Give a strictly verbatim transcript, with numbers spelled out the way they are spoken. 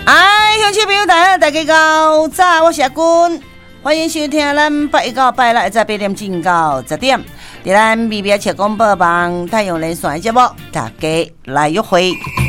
哎，乡亲朋友，大家大家好，早，我是阿君，欢迎收听咱八一到八六在八点钟到十点，在咱微微切广播网太阳连线节目，大家来约会。